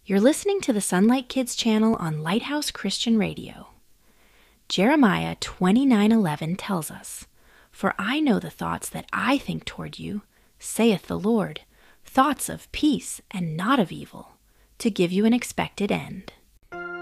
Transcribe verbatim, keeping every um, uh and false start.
You're listening to the Sunlight Kids channel on Lighthouse Christian Radio. Jeremiah twenty-nine eleven tells us, "For I know the thoughts that I think toward you, saith the Lord, thoughts of peace and not of evil, to give you an expected end."